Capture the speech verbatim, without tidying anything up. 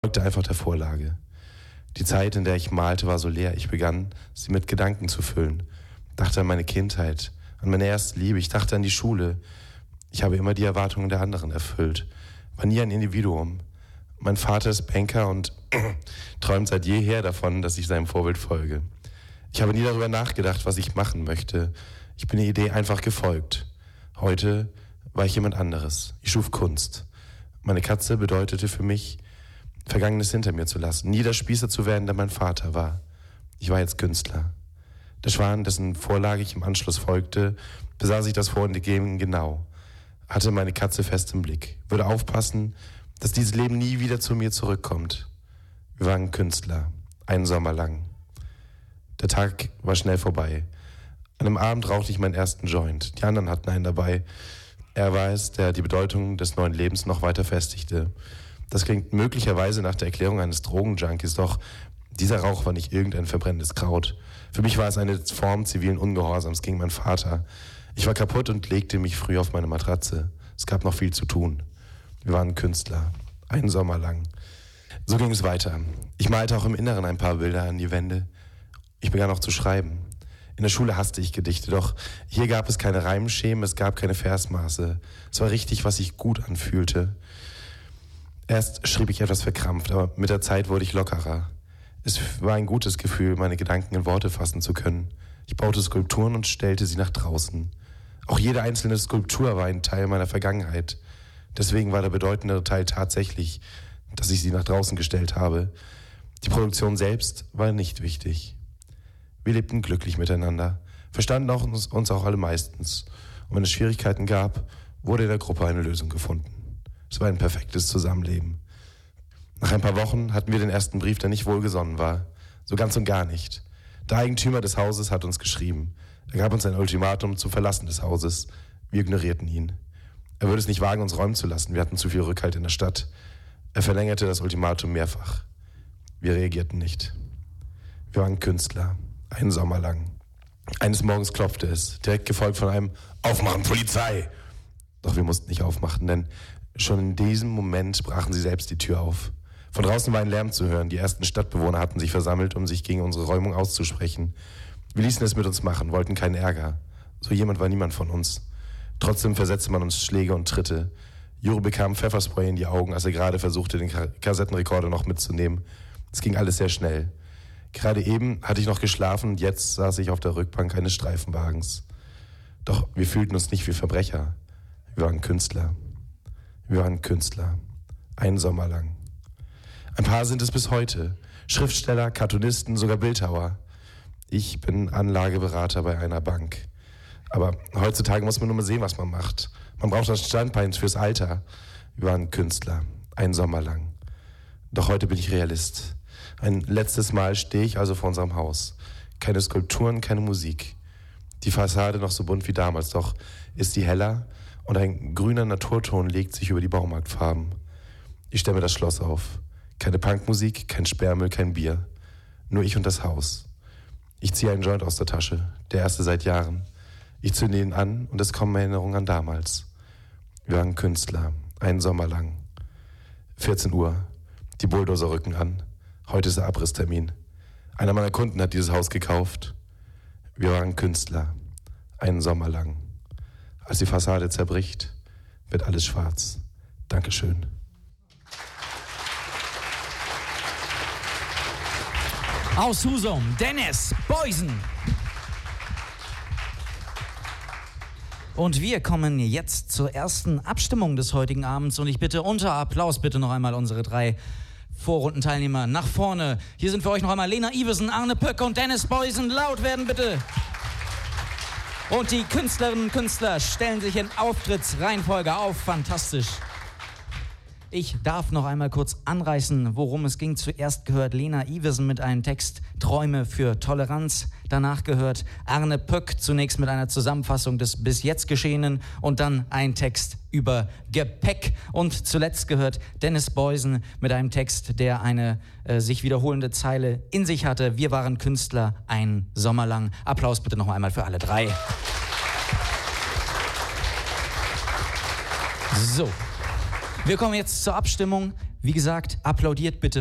folgte einfach der Vorlage. Die Zeit, in der ich malte, war so leer. Ich begann, sie mit Gedanken zu füllen. Dachte an meine Kindheit, an meine erste Liebe. Ich dachte an die Schule. Ich habe immer die Erwartungen der anderen erfüllt. War nie ein Individuum. Mein Vater ist Banker und träumt seit jeher davon, dass ich seinem Vorbild folge. Ich habe nie darüber nachgedacht, was ich machen möchte. Ich bin der Idee einfach gefolgt. Heute war ich jemand anderes. Ich schuf Kunst. Meine Katze bedeutete für mich, Vergangenes hinter mir zu lassen, nie der Spießer zu werden, der mein Vater war. Ich war jetzt Künstler. Der Schwan, dessen Vorlage ich im Anschluss folgte, besaß ich das Vorgehen genau, hatte meine Katze fest im Blick, würde aufpassen, dass dieses Leben nie wieder zu mir zurückkommt. Wir waren Künstler, einen Sommer lang. Der Tag war schnell vorbei. An einem Abend rauchte ich meinen ersten Joint. Die anderen hatten einen dabei. Er war es, der die Bedeutung des neuen Lebens noch weiter festigte. Das klingt möglicherweise nach der Erklärung eines Drogenjunkies, doch dieser Rauch war nicht irgendein verbrennendes Kraut. Für mich war es eine Form zivilen Ungehorsams gegen meinen Vater. Ich war kaputt und legte mich früh auf meine Matratze. Es gab noch viel zu tun. Wir waren Künstler, einen Sommer lang. So ging es weiter. Ich malte auch im Inneren ein paar Bilder an die Wände. Ich begann auch zu schreiben. In der Schule hasste ich Gedichte, doch hier gab es keine Reimschemen, es gab keine Versmaße. Es war richtig, was sich gut anfühlte. Erst schrieb ich etwas verkrampft, aber mit der Zeit wurde ich lockerer. Es war ein gutes Gefühl, meine Gedanken in Worte fassen zu können. Ich baute Skulpturen und stellte sie nach draußen. Auch jede einzelne Skulptur war ein Teil meiner Vergangenheit. Deswegen war der bedeutendere Teil tatsächlich, dass ich sie nach draußen gestellt habe. Die Produktion selbst war nicht wichtig. Wir lebten glücklich miteinander, verstanden auch uns, uns auch alle meistens. Und wenn es Schwierigkeiten gab, wurde in der Gruppe eine Lösung gefunden. Es war ein perfektes Zusammenleben. Nach ein paar Wochen hatten wir den ersten Brief, der nicht wohlgesonnen war. So ganz und gar nicht. Der Eigentümer des Hauses hat uns geschrieben. Er gab uns ein Ultimatum zum Verlassen des Hauses. Wir ignorierten ihn. Er würde es nicht wagen, uns räumen zu lassen. Wir hatten zu viel Rückhalt in der Stadt. Er verlängerte das Ultimatum mehrfach. Wir reagierten nicht. Wir waren Künstler. Einen Sommer lang. Eines Morgens klopfte es, direkt gefolgt von einem Aufmachen, Polizei! Doch wir mussten nicht aufmachen, denn schon in diesem Moment brachen sie selbst die Tür auf. Von draußen war ein Lärm zu hören. Die ersten Stadtbewohner hatten sich versammelt, um sich gegen unsere Räumung auszusprechen. Wir ließen es mit uns machen, wollten keinen Ärger. So jemand war niemand von uns. Trotzdem versetzte man uns Schläge und Tritte. Jure bekam Pfefferspray in die Augen, als er gerade versuchte, den Kassettenrekorder noch mitzunehmen. Es ging alles sehr schnell. Gerade eben hatte ich noch geschlafen und jetzt saß ich auf der Rückbank eines Streifenwagens. Doch wir fühlten uns nicht wie Verbrecher. Wir waren Künstler. Wir waren Künstler. Einen Sommer lang. Ein paar sind es bis heute. Schriftsteller, Cartoonisten, sogar Bildhauer. Ich bin Anlageberater bei einer Bank. Aber heutzutage muss man nur mal sehen, was man macht. Man braucht das Standbein fürs Alter. Wir waren Künstler. Einen Sommer lang. Doch heute bin ich Realist. Ein letztes Mal stehe ich also vor unserem Haus. Keine Skulpturen, keine Musik. Die Fassade noch so bunt wie damals, doch ist sie heller und ein grüner Naturton legt sich über die Baumarktfarben. Ich stelle mir das Schloss auf. Keine Punkmusik, kein Sperrmüll, kein Bier. Nur ich und das Haus. Ich ziehe einen Joint aus der Tasche, der erste seit Jahren. Ich zünde ihn an und es kommen Erinnerungen an damals. Wir waren Künstler, einen Sommer lang. vierzehn Uhr, die Bulldozer rücken an. Heute ist der Abrisstermin. Einer meiner Kunden hat dieses Haus gekauft. Wir waren Künstler, einen Sommer lang. Als die Fassade zerbricht, wird alles schwarz. Dankeschön. Aus Husum, Dennis Boysen. Und wir kommen jetzt zur ersten Abstimmung des heutigen Abends. Und ich bitte unter Applaus bitte noch einmal unsere drei Vorrundenteilnehmer nach vorne. Hier sind für euch noch einmal Lena Iversen, Arne Pöck und Dennis Boysen. Laut werden bitte. Und die Künstlerinnen und Künstler stellen sich in Auftrittsreihenfolge auf. Fantastisch. Ich darf noch einmal kurz anreißen, worum es ging. Zuerst gehört Lena Iversen mit einem Text Träume für Toleranz. Danach gehört Arne Pöck zunächst mit einer Zusammenfassung des bis jetzt Geschehenen und dann ein Text über Gepäck. Und zuletzt gehört Dennis Boysen mit einem Text, der eine äh, sich wiederholende Zeile in sich hatte. Wir waren Künstler einen Sommer lang. Applaus bitte noch einmal für alle drei. So. Wir kommen jetzt zur Abstimmung. Wie gesagt, applaudiert bitte